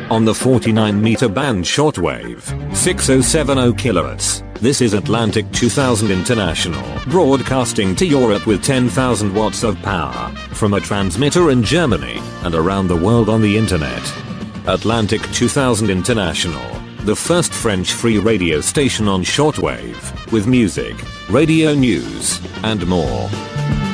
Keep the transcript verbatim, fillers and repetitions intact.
On the forty-nine meter band shortwave, six thousand seventy kilohertz, this is Atlantic two thousand International, broadcasting to Europe with ten thousand watts of power, from a transmitter in Germany, and around the world on the internet. Atlantic two thousand International, the first French free radio station on shortwave, with music, radio news, and more.